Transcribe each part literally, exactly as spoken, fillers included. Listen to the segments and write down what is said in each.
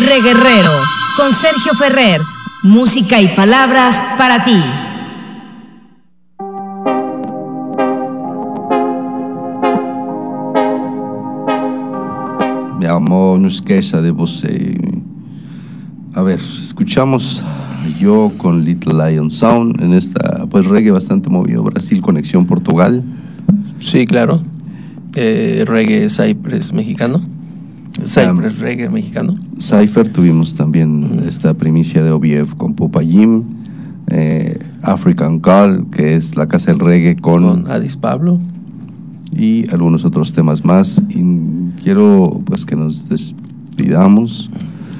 Reguerrero, con Sergio Ferrer, música y palabras para ti. Mi amor, não esqueça de você. A ver, escuchamos Yo con Little Lion Sound en esta, pues, reggae bastante movido. Brasil, conexión Portugal. Sí, claro. Eh, reggae Cypress mexicano. Cypress um, reggae mexicano. Cypher, tuvimos también uh-huh. esta primicia de O B F con Pupa Jim. Eh, African Call, que es la casa del reggae con, con Adis Pablo. Y algunos otros temas más. Y quiero, pues, que nos despidamos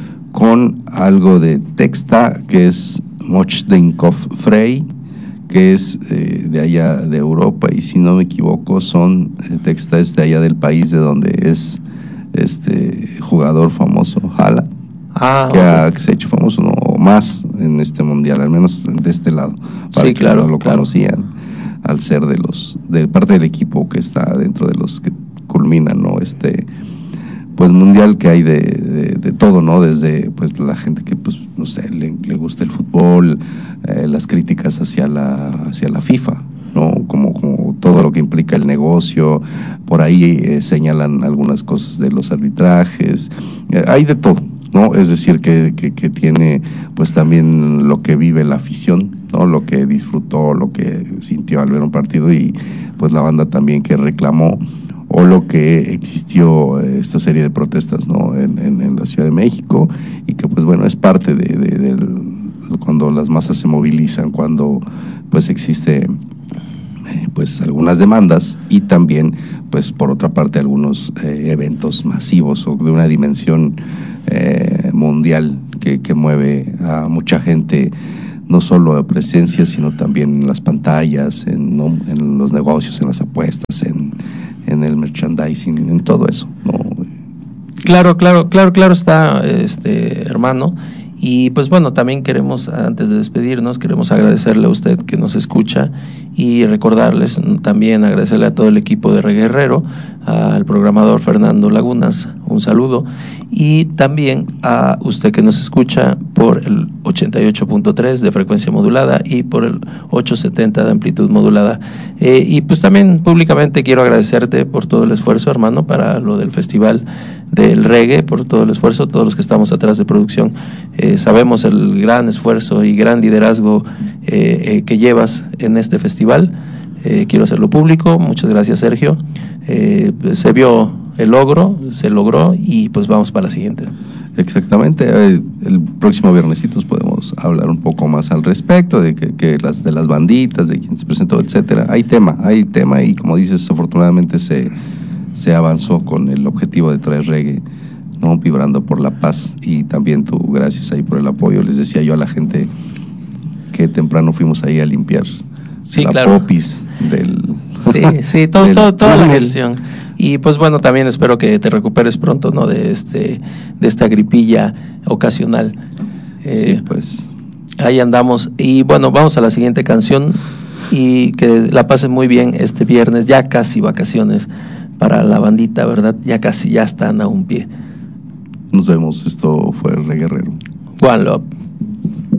con algo de Texta, que es Mochdenkov Frey, que es eh, de allá de Europa, y si no me equivoco, son eh, Texta es de allá del país de donde es este jugador famoso, Hala, ah, que, okay. ha, que se ha hecho famoso no más en este mundial, al menos de este lado, para sí, que claro, no lo claro. conocían, al ser de los de parte del equipo que está dentro de los que culminan, ¿no? Este pues mundial, que hay de, de, de todo, ¿no? Desde, pues, la gente que, pues, no sé, le, le gusta el fútbol, eh, las críticas hacia la hacia la FIFA, ¿no? Como, como todo lo que implica el negocio. Por ahí eh, señalan algunas cosas de los arbitrajes, eh, hay de todo, ¿no? Es decir, que, que, que tiene, pues, también lo que vive la afición, ¿no? Lo que disfrutó, lo que sintió al ver un partido, y pues la banda también que reclamó, o lo que existió esta serie de protestas, ¿no? en, en, en la Ciudad de México, y que, pues, bueno, es parte de, de, de cuando las masas se movilizan, cuando, pues, existe eh, pues algunas demandas, y también, pues, por otra parte, algunos eh, eventos masivos o de una dimensión eh, mundial que, que mueve a mucha gente, no solo a presencia, sino también en las pantallas, en, ¿no? en los negocios, en las apuestas, en en el merchandising, en todo eso, ¿no? Claro, claro, claro, claro está, este hermano. Y pues bueno, también queremos, antes de despedirnos, queremos agradecerle a usted que nos escucha, y recordarles también, agradecerle a todo el equipo de Reguerrero, al programador Fernando Lagunas, un saludo, y también a usted que nos escucha por el ochenta y ocho punto tres de frecuencia modulada y por el ochocientos setenta de amplitud modulada. Eh, y pues también públicamente quiero agradecerte por todo el esfuerzo, hermano, para lo del Festival del Reggae, por todo el esfuerzo, todos los que estamos atrás de producción. Eh, sabemos el gran esfuerzo y gran liderazgo eh, eh, que llevas en este festival. Eh, quiero hacerlo público. Muchas gracias, Sergio. Eh, se vio el logro, se logró, y pues vamos para la siguiente. Exactamente. El próximo viernesitos podemos hablar un poco más al respecto de que, que las de las banditas, de quién se presentó, etcétera. Hay tema, hay tema, y como dices, afortunadamente se se avanzó con el objetivo de traer reggae, ¿no? Vibrando por la paz. Y también tú, gracias ahí por el apoyo. Les decía yo a la gente que temprano fuimos ahí a limpiar sí, la claro. popis del sí, sí, todo, del todo, toda la gestión. Y pues bueno, también espero que te recuperes pronto, ¿no? De este, de esta gripilla ocasional. Eh, sí, pues ahí andamos. Y bueno, vamos a la siguiente canción, y que la pasen muy bien este viernes, ya casi vacaciones para la bandita, ¿verdad? Ya casi, ya están a un pie. Nos vemos. Esto fue Reguerrero. One Love.